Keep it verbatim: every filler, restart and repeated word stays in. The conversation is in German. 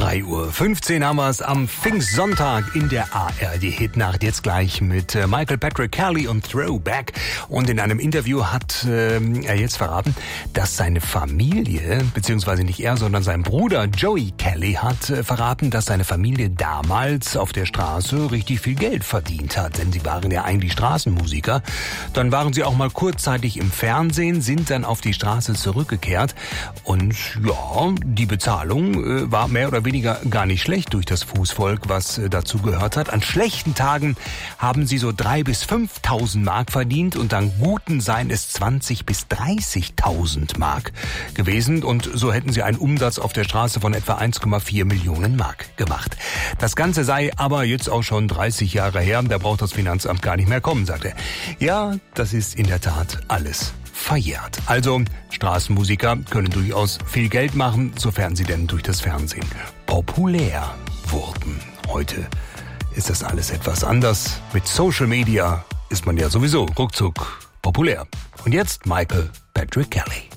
drei Uhr fünfzehn haben wir es am Pfingstsonntag in der A R D-Hitnacht. Jetzt gleich mit Michael Patrick Kelly und Throwback. Und in einem Interview hat äh, er jetzt verraten, dass seine Familie, beziehungsweise nicht er, sondern sein Bruder Joey Kelly hat äh, verraten, dass seine Familie damals auf der Straße richtig viel Geld verdient hat. Denn sie waren ja eigentlich Straßenmusiker. Dann waren sie auch mal kurzzeitig im Fernsehen, sind dann auf die Straße zurückgekehrt. Und ja, die Bezahlung äh, war mehr oder weniger gar nicht schlecht durch das Fußvolk, was äh, dazu gehört hat. An schlechten Tagen haben sie so dreitausend bis fünftausend Mark verdient und an guten seien es zwanzigtausend bis dreißigtausend Mark gewesen. Und so hätten sie einen Umsatz auf der Straße von etwa eins Komma vier Millionen Mark gemacht. Das Ganze sei aber jetzt auch schon dreißig Jahre her. Da braucht das Finanzamt gar nicht mehr kommen, sagt er. Ja, das ist in der Tat alles verjährt. Also, Straßenmusiker können durchaus viel Geld machen, sofern sie denn durch das Fernsehen populär wurden. Heute ist das alles etwas anders. Mit Social Media ist man ja sowieso ruckzuck populär. Und jetzt Michael Patrick Kelly.